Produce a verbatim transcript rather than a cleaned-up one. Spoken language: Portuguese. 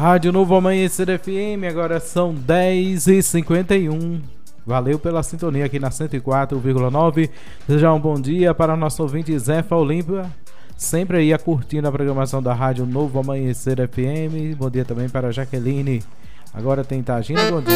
Rádio Novo Amanhecer F M, agora são dez e cinquenta e um. Valeu pela sintonia aqui na cento e quatro vírgula nove. Desejar um bom dia para o nosso ouvinte Zefa Olímpia, sempre aí curtindo a programação da Rádio Novo Amanhecer F M. Bom dia também para a Jaqueline. Agora tem Tagina, bom dia.